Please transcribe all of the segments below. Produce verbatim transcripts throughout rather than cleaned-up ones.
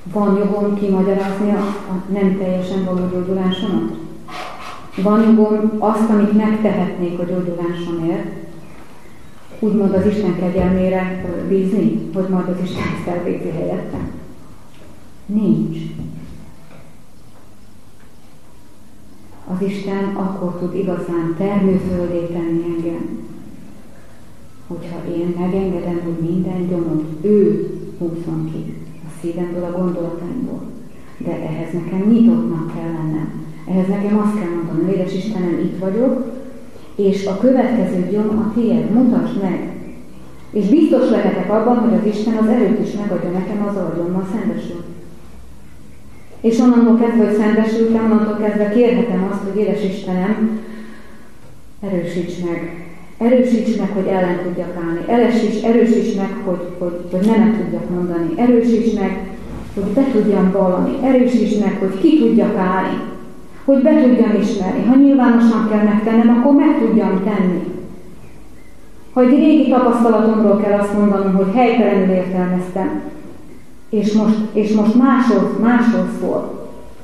Van jogom kimagyarázni a, a nem teljesen való gyógyulásomat? Van jogom azt, amit megtehetnék a gyógyulásomért, úgymond az Isten kegyelmére bízni, hogy majd az Isten ezt elvégzi helyettem? Nincs. Az Isten akkor tud igazán termőföldé tenni engem, hogyha én megengedem, hogy minden gyomot ő húzzon ki a szívemből, a gondolataimból. De ehhez nekem nyitottnak kell lennem. Ehhez nekem azt kell mondanom, édes Istenem, itt vagyok, és a következő gyom a tiéd, mutasd meg. És biztos lehetek abban, hogy az Isten az erőt is megadja nekem azzal a gyommal szembesül. És onnantól kezdve, hogy szembesültem, onnantól kezdve kérhetem azt, hogy édes Istenem, erősíts meg. Erősíts meg, hogy ellen tudjak állni. Erősíts, erősíts meg, hogy, hogy, hogy nemet tudjak mondani. Erősíts meg, hogy be tudjam vallani. Erősíts meg, hogy ki tudjak állni. Hogy be tudjam ismerni. Ha nyilvánosan kell megtennem, akkor meg tudjam tenni. Ha egy régi tapasztalatomról kell azt mondanom, hogy helytelenül értelmeztem, és most, és most máshoz, máshoz szól,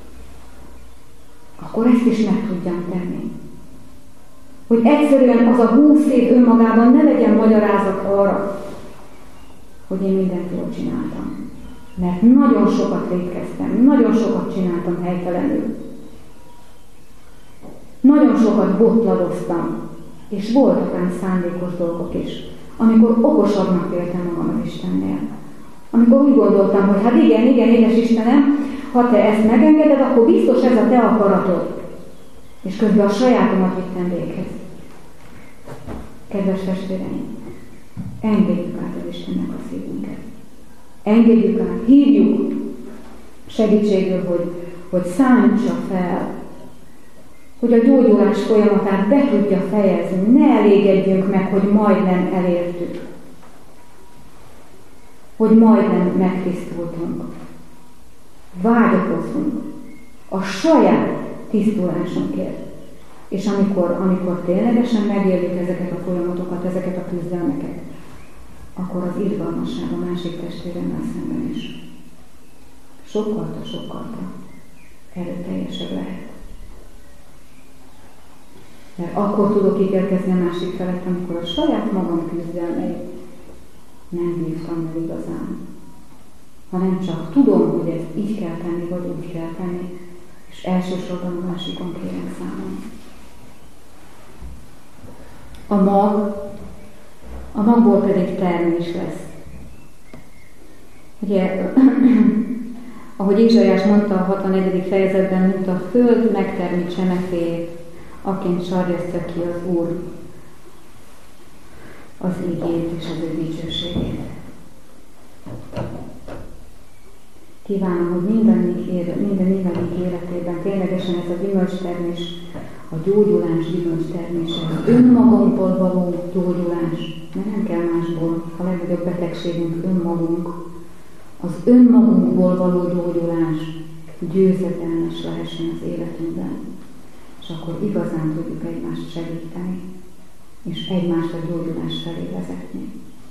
akkor ezt is meg tudjam tenni. Hogy egyszerűen az a húsz év önmagában ne legyen magyarázat arra, hogy én mindent jól csináltam. Mert nagyon sokat vétkeztem, nagyon sokat csináltam helytelenül. Nagyon sokat botladoztam, és voltak olyan szándékos dolgok is, amikor okosabbnak éltem magam az Istennél. Amikor úgy gondoltam, hogy hát igen, igen, édes Istenem, ha te ezt megengeded, akkor biztos ez a te akaratod. És közben a sajátomat vittem véghez. Kedves testvéreim, engedjük át az Istennek a szívünket. Engedjük át, hívjuk segítségül, hogy, hogy szántsa fel, hogy a gyógyulás folyamatát be tudja fejezni. Ne elégedjünk meg, hogy majdnem elértük. Hogy majdnem megtisztultunk. Vágyakozzunk a saját tisztulásunkért. És amikor, amikor ténylegesen megéljük ezeket a folyamatokat, ezeket a küzdelmeket, akkor az irgalmasság a másik testvéremmel szemben is sokkal, sokkal erőteljesebb lehet. Mert akkor tudok ítélkezni a másik felett, amikor a saját magam küzdelmeit nem bírtam meg igazán, hanem csak tudom, hogy ezt így kell tenni, vagy úgy kell tenni, és elsősorban a másikon kérem számon. A mag, a magból pedig termés lesz. Ugye, ahogy Ézsaiás mondta a hatvannegyedik fejezetben, mint a föld megtermi csemeféjét, aként sarjasztja ki az Úr az igét és az ő dicsőségét. Kívánom, hogy mindannyiunk minden mindannyiunk életében ténylegesen ez a gyümölcstermés, a gyógyulás gyümölcstermése, az önmagunkból való gyógyulás, mert nem kell másból, a legnagyobb betegségünk önmagunk, az önmagunkból való gyógyulás győzedelmes lehessen az életünkben, és akkor igazán tudjuk egymást segíteni, és egymást a gyógyulás felé vezetni.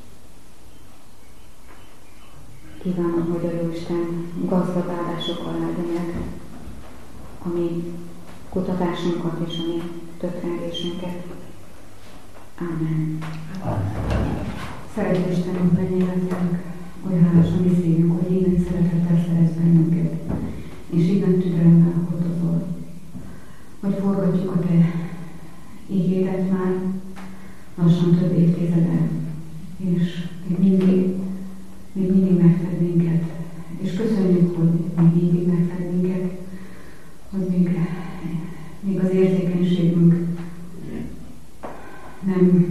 Kívánom, hogy a Jóisten gazdag áldásokkal áldja meg a mi kutatásunkat és a mi töprengésünket. Ámen. Szerető Istenünk, menj életünk, olyan hálás a mi szívünk, hogy igen szeretettel szeretsz bennünket, és igen türelemmel hordozol, hogy forgatjuk a te ígéret már lassan több évtizede, és még mindig, még mindig megfed minket, és köszönjük, hogy még mindig megfed minket, hogy még, még az érzékenységünk nem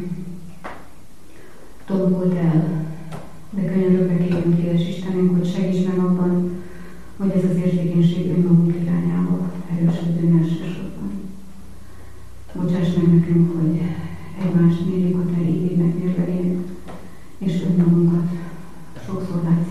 tombult el, de könyörögve kérünk, édes Istenünk, hogy segíts meg abban, hogy ez az érzékenység önmagunk irányába erősödjön elsősorban. Bocsáss meg nekünk, hogy egymást mérjük a te igének mérlegén, és önmagunkat sokszor látjuk